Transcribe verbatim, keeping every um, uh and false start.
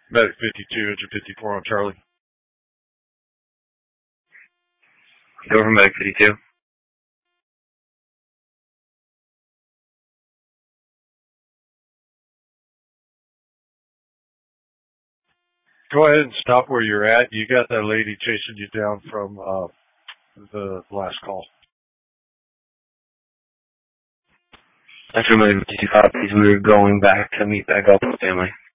Medic fifty-two, engine fifty-four on Charlie. Over Medic fifty-two. Go ahead and stop where you're at. You got that lady chasing you down from uh, the last call. After Medic fifty-two copies, we were going back to meet back up with the family.